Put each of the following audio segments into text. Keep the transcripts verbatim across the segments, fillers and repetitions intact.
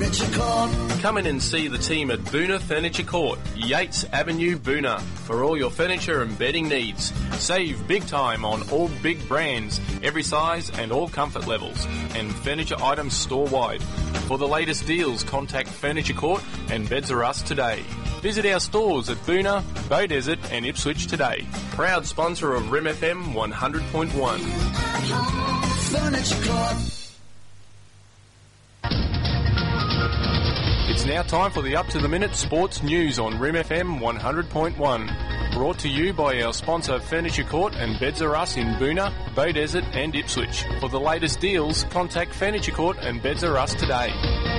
Furniture Court. Come in and see the team at Boona Furniture Court, Yates Avenue, Boona, for all your furniture and bedding needs. Save big time on all big brands, every size and all comfort levels, and furniture items store-wide. For the latest deals, contact Furniture Court and Beds R Us today. Visit our stores at Boona, Beaudesert and Ipswich today. Proud sponsor of R I M F M one hundred point one. Furniture Court. It's now time for the up-to-the-minute sports news on R I M F M one hundred point one. Brought to you by our sponsor Furniture Court and Beds R Us in Boona, Beaudesert and Ipswich. For the latest deals, contact Furniture Court and Beds R Us today.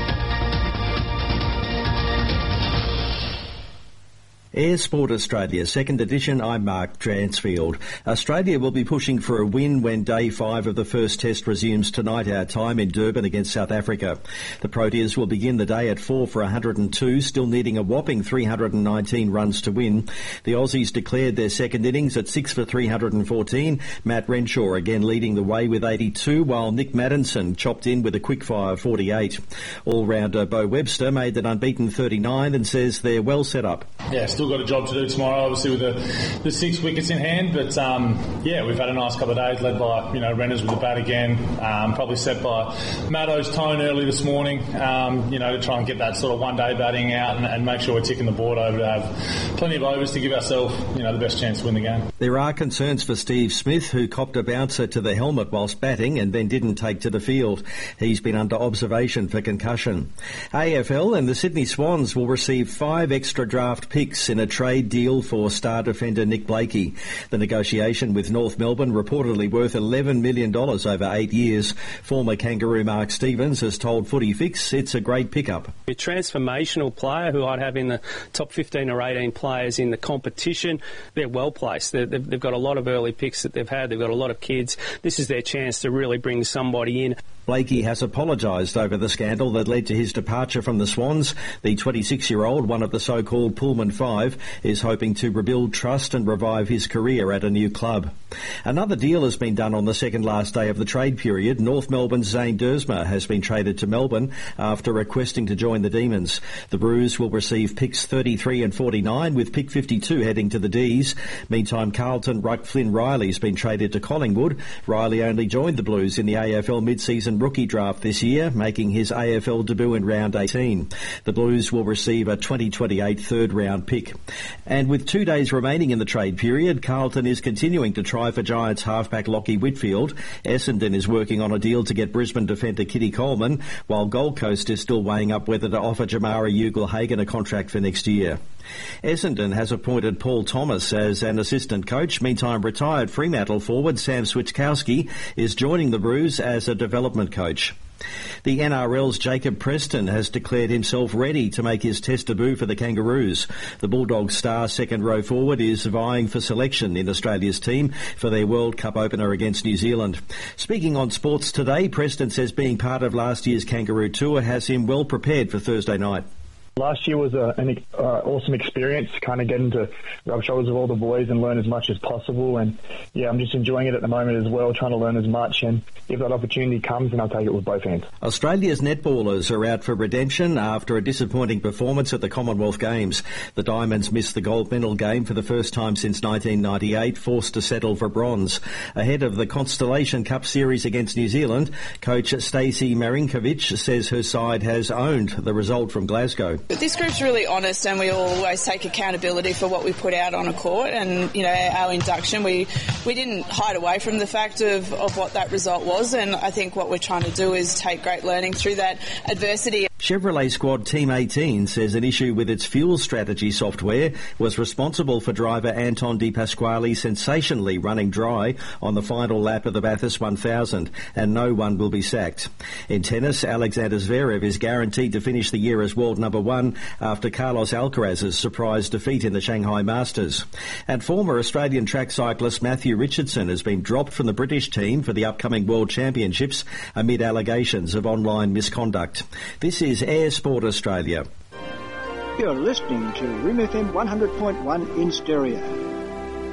Air Sport Australia, second edition, I'm Mark Dransfield. Australia will be pushing for a win when day five of the first test resumes tonight our time in Durban against South Africa. The Proteas will begin the day at four for one hundred two, still needing a whopping three hundred nineteen runs to win. The Aussies declared their second innings at six for three hundred fourteen. Matt Renshaw again leading the way with eighty-two, while Nick Maddinson chopped in with a quick-fire forty-eight. All-rounder Bo Webster made that unbeaten thirty-nine and says they're well set up. Yeah, still got a job to do tomorrow, obviously with the, the six wickets in hand, but um, yeah, we've had a nice couple of days led by, you know, Renners with the bat again, um, probably set by Maddo's tone early this morning, um, you know, to try and get that sort of one-day batting out and, and make sure we're ticking the board over to have plenty of overs to give ourselves, you know, the best chance to win the game. There are concerns for Steve Smith, who copped a bouncer to the helmet whilst batting and then didn't take to the field. He's been under observation for concussion. A F L and the Sydney Swans will receive five extra draft picks in a trade deal for star defender Nick Blakey. The negotiation with North Melbourne reportedly worth eleven million dollars over eight years. Former Kangaroo Mark Stevens has told Footy Fix it's a great pickup. A transformational player who I'd have in the top fifteen or eighteen players in the competition. They're well placed. They're, they've, they've got a lot of early picks that they've had. They've got a lot of kids. This is their chance to really bring somebody in. Blakey has apologised over the scandal that led to his departure from the Swans. The twenty-six-year-old, one of the so-called Pullman Five, is hoping to rebuild trust and revive his career at a new club. Another deal has been done on the second last day of the trade period. North Melbourne's Zane Dersma has been traded to Melbourne after requesting to join the Demons. The Blues will receive picks thirty-three and forty-nine, with pick fifty-two heading to the D's. Meantime, Carlton ruck Flynn Riley's been traded to Collingwood. Riley only joined the Blues in the A F L mid-season rookie draft this year, making his A F L debut in round eighteen. The Blues will receive a twenty twenty-eight third-round pick. And with two days remaining in the trade period, Carlton is continuing to try for Giants halfback Lockie Whitfield. Essendon is working on a deal to get Brisbane defender Kitty Coleman, while Gold Coast is still weighing up whether to offer Jamara Ugle-Hagan a contract for next year. Essendon has appointed Paul Thomas as an assistant coach. Meantime, retired Fremantle forward Sam Switkowski is joining the Blues as a development coach. The N R L's Jacob Preston has declared himself ready to make his test debut for the Kangaroos. The Bulldogs star second row forward is vying for selection in Australia's team for their World Cup opener against New Zealand. Speaking on Sports Today, Preston says being part of last year's Kangaroo Tour has him well prepared for Thursday night. Last year was a, an uh, awesome experience, kind of getting to rub shoulders with all the boys and learn as much as possible. And yeah, I'm just enjoying it at the moment as well, trying to learn as much. And if that opportunity comes, then I'll take it with both hands. Australia's netballers are out for redemption after a disappointing performance at the Commonwealth Games. The Diamonds missed the gold medal game for the first time since nineteen ninety-eight, forced to settle for bronze. Ahead of the Constellation Cup series against New Zealand, coach Stacey Marinkovic says her side has owned the result from Glasgow. This group's really honest, and we always take accountability for what we put out on a court. And, you know, our induction, we we didn't hide away from the fact of, of what that result was. And I think what we're trying to do is take great learning through that adversity. Chevrolet squad Team eighteen says an issue with its fuel strategy software was responsible for driver Anton De Pasquale sensationally running dry on the final lap of the Bathurst one thousand, and no one will be sacked. In tennis, Alexander Zverev is guaranteed to finish the year as world number one after Carlos Alcaraz's surprise defeat in the Shanghai Masters. And former Australian track cyclist Matthew Richardson has been dropped from the British team for the upcoming World Championships amid allegations of online misconduct. This is Air Sport Australia. You're listening to R I M F M one hundred point one in stereo.